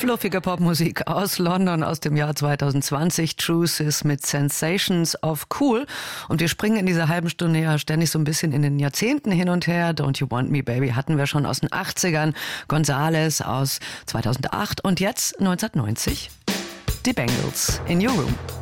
Fluffige Popmusik aus London aus dem Jahr 2020. Truth ist mit Sensations of Cool. Und wir springen in dieser halben Stunde ja ständig so ein bisschen in den Jahrzehnten hin und her. Don't You Want Me Baby hatten wir schon aus den 80ern. Gonzales aus 2008 und jetzt 1990. Die Bangles in Your Room.